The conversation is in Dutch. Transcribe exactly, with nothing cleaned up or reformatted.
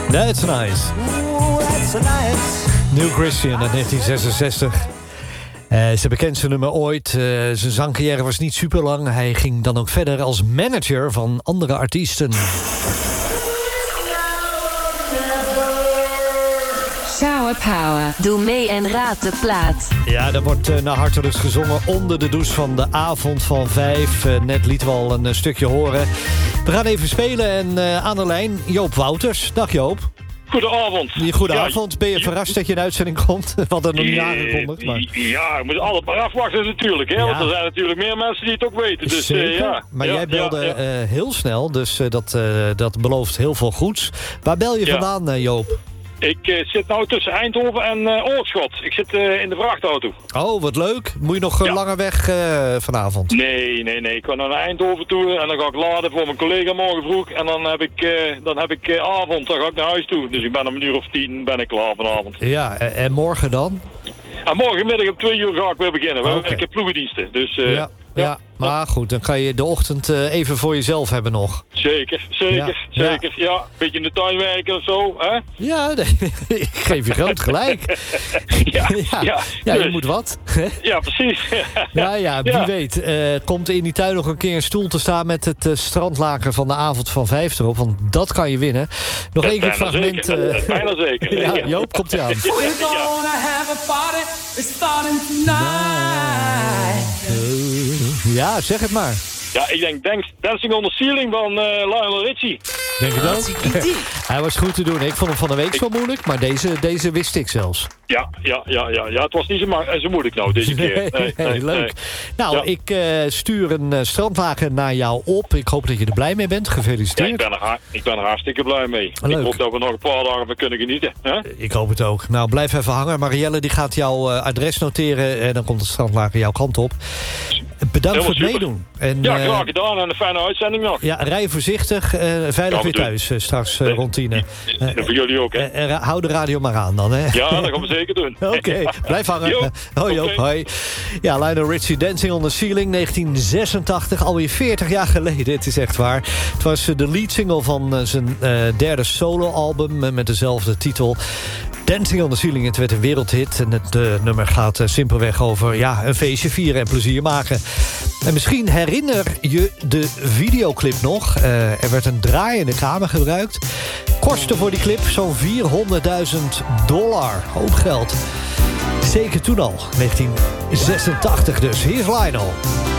That's nice. Ooh, that's nice. New Christian uit negentien zesenzestig. Uh, zijn bekendste nummer ooit. Uh, zijn zangcarrière was niet super lang. Hij ging dan ook verder als manager van andere artiesten. Shower Power. Doe mee en raad de plaat. Ja, dat wordt uh, naar hartelust gezongen onder de douche van de avond van vijf. Uh, net lieten we al een uh, stukje horen. We gaan even spelen en uh, aan de lijn Joop Wouters. Dag Joop. Goedenavond. Goedenavond. Ja, ben je verrast dat je in uitzending komt? We hadden nog niet aangekondigd. Maar... Ja, je moet altijd maar afwachten natuurlijk. Hè? Ja. Want er zijn natuurlijk meer mensen die het ook weten. Dus, Zeker. Uh, ja. Maar ja, jij belde ja, ja. Uh, heel snel, dus uh, dat, uh, dat belooft heel veel goeds. Waar bel je Ja. vandaan, uh, Joop? Ik uh, zit nou tussen Eindhoven en uh, Oorschot. Ik zit uh, in de vrachtauto. Oh, wat leuk. Moet je nog uh, Ja. langer weg uh, vanavond? Nee, nee, nee. Ik ga naar Eindhoven toe en dan ga ik laden voor mijn collega morgen vroeg. En dan heb ik, uh, dan heb ik uh, avond, dan ga ik naar huis toe. Dus ik ben om een uur of tien ben ik klaar vanavond. Ja, en, en morgen dan? En morgenmiddag om twee uur ga ik weer beginnen. We Oké. werken ploegendiensten. Dus, uh, Ja, ja. Maar goed, dan kan je de ochtend uh, even voor jezelf hebben nog. Zeker, zeker, Ja, zeker. Ja. Een beetje in de tuin werken of zo, hè? Ja, nee, ik geef je groot gelijk. Ja, ja, ja. ja, je Dus- moet wat. Ja, precies. Ja, ja, wie Ja. weet. Uh, komt er in die tuin nog een keer een stoel te staan... met het uh, strandlaken van de avond van vijf erop. Want dat kan je winnen. Nog één keer het Bijna fragment. zeker. uh, Bijna zeker. ja, Joop, komt ie aan. We're gonna have a party. It's starting tonight. Uh, ja, zeg het maar. Ja, ik denk Dance- Dancing on the Ceiling van uh, Lionel Richie. Denk het ook. Hij was goed te doen. Ik vond hem van de week zo moeilijk. Maar deze, deze wist ik zelfs. Ja, ja, ja, ja, ja. Het was niet zo, ma- zo moeilijk nou deze keer. Nee, Nee, nee, nee, leuk. nee. Nou, Ja. ik uh, stuur een uh, strandwagen naar jou op. Ik hoop dat je er blij mee bent. Ja, Gefeliciteerd. ik, ben er, ha- ik ben er hartstikke blij mee. Leuk. Ik hoop dat we nog een paar dagen van kunnen genieten. Hè? Ik hoop het ook. Nou, blijf even hangen. Marielle die gaat jouw uh, adres noteren. En dan komt het strandwagen jouw kant op. Bedankt voor het Helemaal super. meedoen. En, Ja, uh, graag gedaan en een fijne uitzending nog. ja, rij voorzichtig. Uh, veilig Ja, weer doen. thuis uh, straks uh, rond tien. Uh, En voor jullie ook, hè? uh, uh, hou de radio maar aan dan, hè? Ja, dat gaan we zeker doen. Oké, blijf hangen. Jo, Hoi Joop, oké. hoi. Ja, Lionel Richie, Dancing on the Ceiling, negentien zesentachtig. Alweer veertig jaar geleden, het is echt waar. Het was uh, de lead single van uh, zijn uh, derde soloalbum... Uh, met dezelfde titel. Dancing on the Ceiling, het werd een wereldhit. En het uh, nummer gaat uh, simpelweg over ja, een feestje vieren en plezier maken. En misschien herinner je de videoclip nog. Uh, er werd een draaiende kamer gebruikt. Kostte voor die clip zo'n vierhonderdduizend dollar. Hoop geld. Zeker toen al, negentien zesentachtig dus. Hier is Lionel.